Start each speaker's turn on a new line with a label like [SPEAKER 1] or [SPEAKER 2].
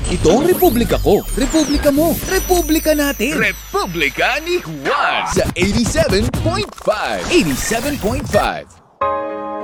[SPEAKER 1] Ito ang republika ko, republika mo, republika natin.
[SPEAKER 2] Republika ni Juan
[SPEAKER 1] Sa 87.5. 87.5.